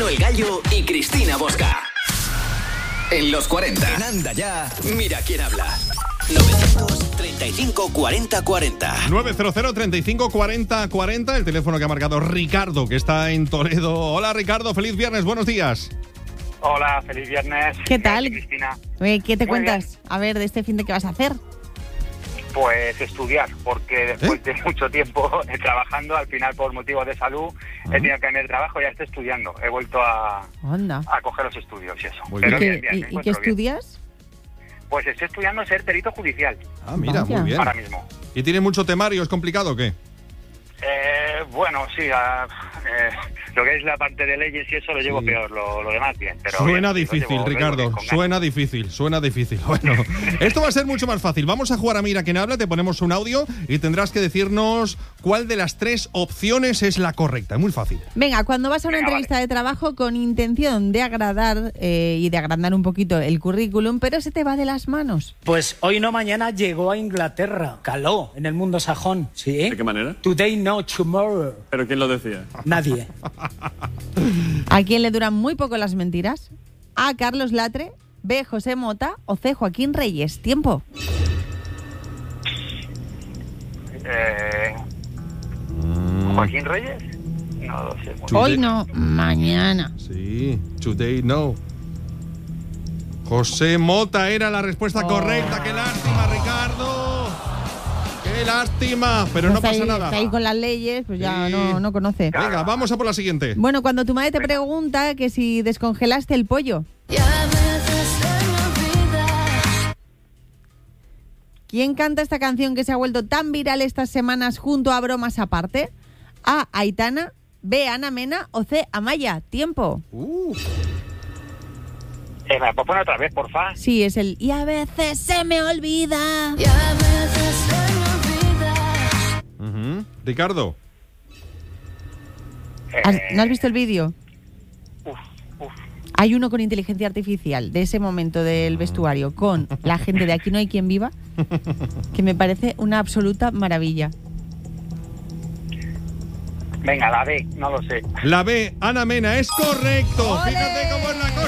El Gallo y Cristina Bosca. En los 40. En Anda Ya. Mira quién habla. 935 40 40. 900 35 40 40. El teléfono que ha marcado Ricardo, que está en Toledo. Hola, Ricardo. Feliz viernes. Buenos días. Hola, feliz viernes. ¿Qué tal? Cristina. ¿Qué te Muy cuentas? bien. A ver, de este fin de qué vas a hacer. Pues estudiar, porque después de mucho tiempo trabajando, al final por motivos de salud, he tenido que cambiar de trabajo y ya estoy estudiando. He vuelto a coger los estudios y eso. Muy Pero bien. bien, me ¿Y qué encuentro bien. estudias? Pues estoy estudiando ser perito judicial. Ah, mira, Vaya. muy bien. Ahora mismo. ¿Y tiene mucho temario? ¿Es complicado o qué? Bueno, sí, lo que es la parte de leyes y eso lo llevo peor, lo demás bien. Pero Suena bien, difícil, lo llevo Ricardo. bien, con ganas. Suena difícil. Bueno, esto va a ser mucho más fácil. Vamos a jugar a Mira quién habla, te ponemos un audio y tendrás que decirnos cuál de las 3 opciones es la correcta. Es muy fácil. Venga, cuando vas a una Venga, entrevista de trabajo con intención de agradar y de agrandar un poquito el currículum, pero se te va de las manos. Pues hoy no mañana llegó a Inglaterra. Caló en el mundo sajón. ¿Sí? ¿De qué manera? Today, no tomorrow. ¿Pero quién lo decía? Nadie. ¿A quién le duran muy poco las mentiras? A. Carlos Latre, B. José Mota o C. Joaquín Reyes. Tiempo. ¿Joaquín Reyes? No lo sé. Muy Hoy no, mañana. Sí, today no. José Mota era la respuesta correcta. ¡Qué lástima, Ricardo! ¡Qué lástima! Pero no Está pasa ahí, nada. está ahí con las leyes, pues ya Sí. no conoce. Venga, vamos a por la siguiente. Bueno, cuando tu madre te pregunta que si descongelaste el pollo, ¿quién canta esta canción que se ha vuelto tan viral estas semanas junto a Bromas Aparte? A. Aitana, B. Ana Mena o C. Amaya. Tiempo. ¿Me la puedo poner otra vez, porfa? Sí, es el y a veces se me olvida. Ujú. Ricardo. ¿No has visto el vídeo? Uf. Hay uno con inteligencia artificial de ese momento del vestuario con la gente de Aquí no hay quien viva, que me parece una absoluta maravilla. Venga, la B, no lo sé. La B, Ana Mena, es correcto. ¡Ole! Fíjate cómo es la cosa.